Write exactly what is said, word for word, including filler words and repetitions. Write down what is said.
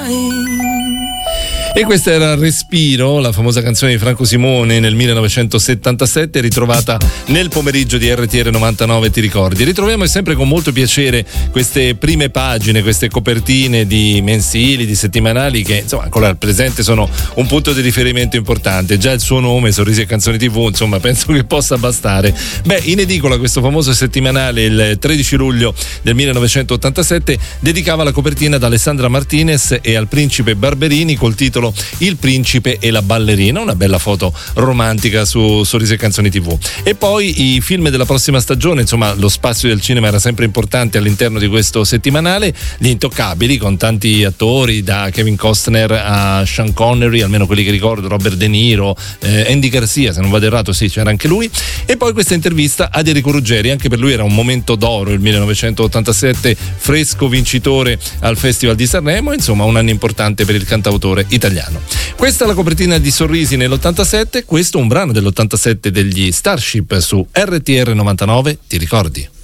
E questa era Respiro, la famosa canzone di Franco Simone nel millenovecentosettantasette, ritrovata nel pomeriggio di R T R novantanove, ti ricordi? Ritroviamo sempre con molto piacere queste prime pagine, queste copertine di mensili, di settimanali che insomma ancora al presente sono un punto di riferimento importante. Già il suo nome, Sorrisi e Canzoni tivù, insomma penso che possa bastare. Beh, in edicola questo famoso settimanale il tredici luglio del millenovecentottantasette dedicava la copertina ad Alessandra Martinez e al principe Barberini col titolo Il principe e la ballerina, una bella foto romantica su Sorrisi e Canzoni tivù. E poi i film della prossima stagione, insomma lo spazio del cinema era sempre importante all'interno di questo settimanale. Gli Intoccabili, con tanti attori, da Kevin Costner a Sean Connery, almeno quelli che ricordo, Robert De Niro, eh, Andy Garcia, se non vado errato, sì, c'era anche lui. E poi questa intervista ad Enrico Ruggeri, anche per lui era un momento d'oro il millenovecentottantasette, fresco vincitore al Festival di Sanremo, insomma un anno importante per il cantautore italiano. Questa è la copertina di Sorrisi nell'ottantasette, questo è un brano dell'ottantasette degli Starship su R T R novantanove, ti ricordi?